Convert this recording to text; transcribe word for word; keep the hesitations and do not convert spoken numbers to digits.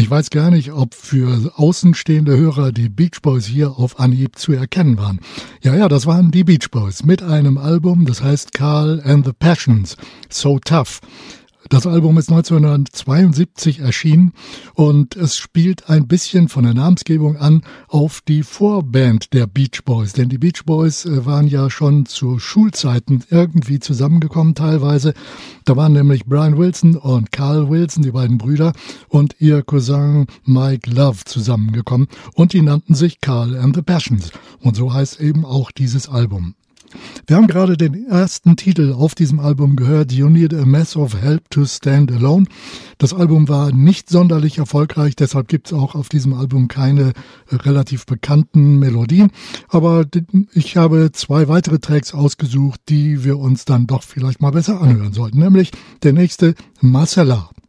Ich weiß gar nicht, ob für außenstehende Hörer die Beach Boys hier auf Anhieb zu erkennen waren. Ja, ja, das waren die Beach Boys mit einem Album, das heißt Carl and the Passions, So Tough. Das Album ist neunzehnhundertzweiundsiebzig erschienen und es spielt ein bisschen von der Namensgebung an auf die Vorband der Beach Boys. Denn die Beach Boys waren ja schon zu Schulzeiten irgendwie zusammengekommen teilweise. Da waren nämlich Brian Wilson und Carl Wilson, die beiden Brüder, und ihr Cousin Mike Love zusammengekommen. Und die nannten sich Carl and the Passions. Und so heißt eben auch dieses Album. Wir haben gerade den ersten Titel auf diesem Album gehört, You Need a Mess of Help to Stand Alone. Das Album war nicht sonderlich erfolgreich, deshalb gibt es auch auf diesem Album keine relativ bekannten Melodien. Aber ich habe zwei weitere Tracks ausgesucht, die wir uns dann doch vielleicht mal besser anhören sollten. Nämlich der nächste, Marcella.